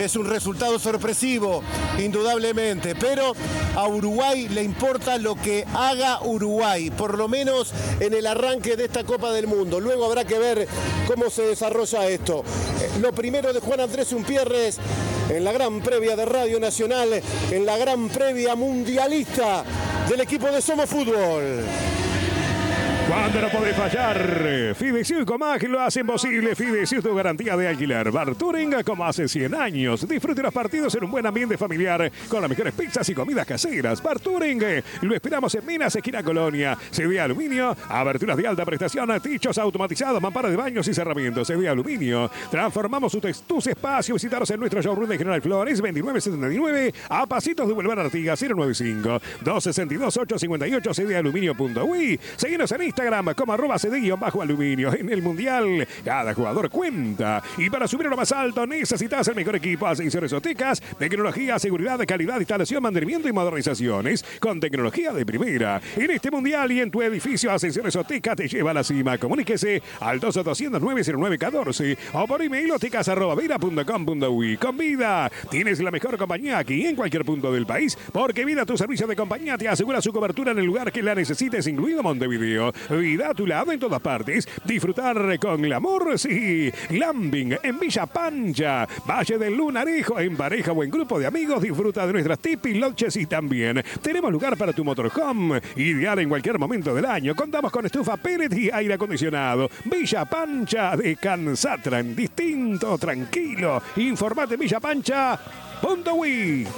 Es un resultado sorpresivo, indudablemente, pero a Uruguay le importa lo que haga Uruguay, por lo menos en el arranque de esta Copa del Mundo. Luego habrá que ver cómo se desarrolla esto. Lo primero de Juan Andrés Umpierres en la gran previa de Radio Nacional, en la gran previa mundialista del equipo de Somos Fútbol. Cuando no podés fallar, Fidecio y Comag lo hacen posible. Fidecio, tu garantía de alquiler. Bar Touring, como hace 100 años. Disfrute los partidos en un buen ambiente familiar con las mejores pizzas y comidas caseras. Bar Touring, lo esperamos en Minas, esquina Colonia. CD Aluminio, aberturas de alta prestación, techos automatizados, mamparas de baños y cerramientos. CD Aluminio, transformamos tus espacios. Visitaros en nuestro showroom de General Flores, 2979, a pasitos de Boulevard Artigas, 095 262 858 cdaluminio.uy. Seguinos en Instagram como @cd_aluminio. En el Mundial, cada jugador cuenta. Y para subir a lo más alto, necesitas el mejor equipo. Ascensores Otecas, tecnología, seguridad, calidad, instalación, mantenimiento y modernizaciones con tecnología de primera. En este Mundial y en tu edificio, Ascensores Otecas te lleva a la cima. Comuníquese al 2209-0914 o por email otecas@vida.com.uy. Con Vida, tienes la mejor compañía aquí en cualquier punto del país, porque Vida, tu servicio de compañía, te asegura su cobertura en el lugar que la necesites, incluido Montevideo. Vida a tu lado en todas partes. Disfrutar con glamour, sí. Lambing en Villa Pancha, Valle del Lunarejo, en pareja o en grupo de amigos. Disfruta de nuestras tipi lodges y también tenemos lugar para tu motorhome, ideal en cualquier momento del año. Contamos con estufa pellet y aire acondicionado. Villa Pancha, descansatra en distinto, tranquilo. Informate en villapancha.uy.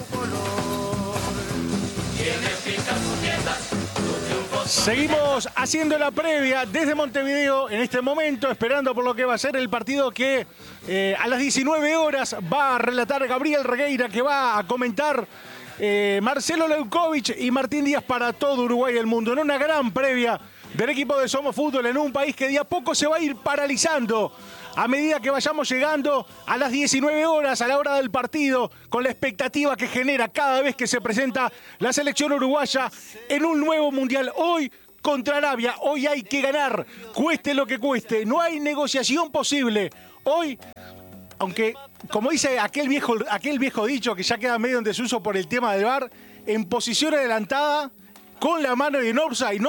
Seguimos haciendo la previa desde Montevideo en este momento, esperando por lo que va a ser el partido que a las 19 horas va a relatar Gabriel Regueira, que va a comentar Marcelo Leukovic y Martín Díaz para todo Uruguay y el mundo, en una gran previa del equipo de Somos Fútbol en un país que de a poco se va a ir paralizando a medida que vayamos llegando a las 19 horas, a la hora del partido, con la expectativa que genera cada vez que se presenta la selección uruguaya en un nuevo Mundial. Hoy contra Arabia, hoy hay que ganar, cueste lo que cueste, no hay negociación posible. Hoy, aunque, como dice aquel viejo dicho que ya queda medio en desuso por el tema del VAR, en posición adelantada, con la mano y en offside, ¿no?